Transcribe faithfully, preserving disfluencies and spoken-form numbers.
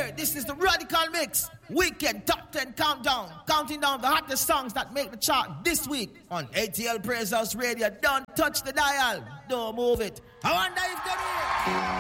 here. This is the Radical Mix Weekend Top ten Countdown. Counting down the hottest songs that make the chart this week on A T L Praise House Radio. Don't touch the dial. Don't move it. I wonder if they're here.